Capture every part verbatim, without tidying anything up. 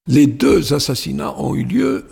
Les deux assassinats ont eu lieu,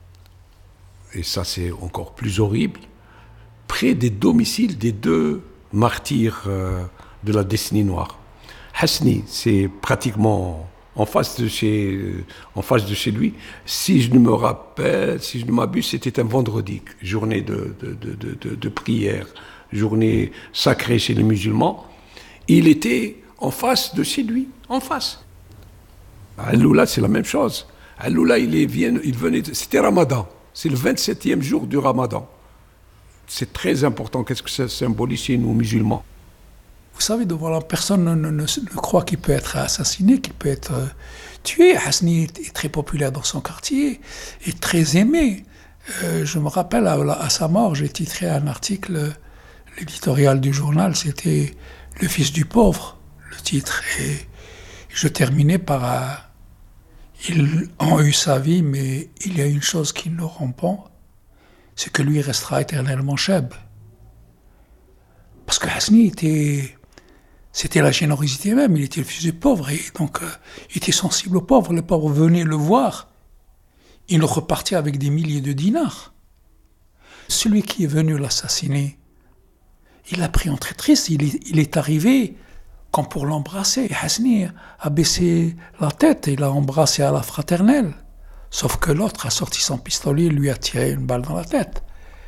et ça c'est encore plus horrible, près des domiciles des deux martyrs euh, de la décennie noire. Hasni, c'est pratiquement en face de chez, euh, en face de chez lui. Si je ne me rappelle, si je ne m'abuse, c'était un vendredi, journée de, de, de, de, de, de prière, journée sacrée chez les musulmans. Il était en face de chez lui, en face. Al-Loula, c'est la même chose. Al-Loula, il, est, il venait, c'était Ramadan. C'est le vingt-septième jour du Ramadan. C'est très important. Qu'est-ce que ça symbolise chez nous, musulmans? Vous savez, devant la personne ne, ne, ne croit qu'il peut être assassiné, qu'il peut être euh, tué. Hasni est très populaire dans son quartier, est très aimé. Euh, je me rappelle, à, à sa mort, j'ai titré un article, l'éditorial du journal, c'était « Le fils du pauvre », le titre. Et je terminais par euh, « Ils ont eu sa vie, mais il y a une chose qu'ils n'auront pas, c'est que lui restera éternellement cheb. » Parce que Hasni était... C'était la générosité même, il était le fils du pauvre, et donc euh, il était sensible aux pauvres. Les pauvres venaient le voir, il repartait avec des milliers de dinars. Celui qui est venu l'assassiner, il l'a pris en traîtrise, il est, il est arrivé comme pour l'embrasser. Hasni a baissé la tête, il l'a embrassé à la fraternelle, sauf que l'autre a sorti son pistolet et lui a tiré une balle dans la tête.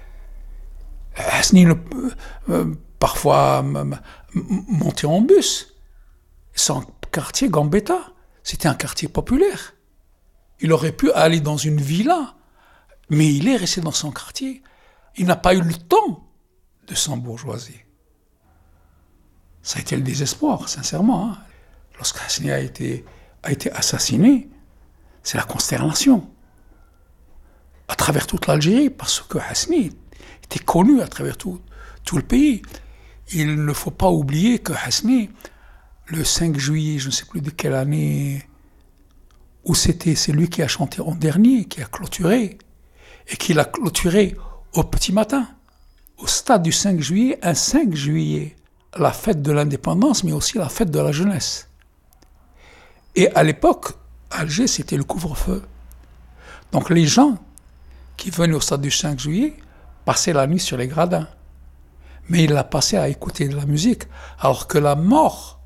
Hasni, euh, parfois, m- m- montait en bus. Son quartier, Gambetta, c'était un quartier populaire. Il aurait pu aller dans une villa, mais il est resté dans son quartier. Il n'a pas eu le temps de s'embourgeoiser. Ça a été le désespoir, sincèrement. Hein. Lorsque Hasni a été, a été assassiné, c'est la consternation. À travers toute l'Algérie, parce que Hasni était connu à travers tout, tout le pays. Il ne faut pas oublier que Hasni, le cinq juillet, je ne sais plus de quelle année, où c'était, c'est lui qui a chanté en dernier, qui a clôturé, et qui l'a clôturé au petit matin, au stade du cinq juillet, un cinq juillet, la fête de l'indépendance, mais aussi la fête de la jeunesse. Et à l'époque, à Alger, c'était le couvre-feu. Donc les gens qui venaient au stade du cinq juillet passaient la nuit sur les gradins. Mais il l'a passé à écouter de la musique, alors que la mort